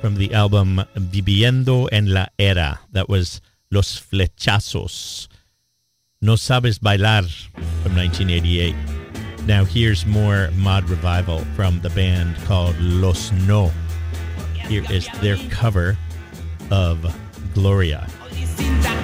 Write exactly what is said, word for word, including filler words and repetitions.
from the album Viviendo en la Era. That was Los Flechazos. No Sabes Bailar from nineteen eighty-eight. Now here's more mod revival from the band called Los No. Here is their cover of Gloria.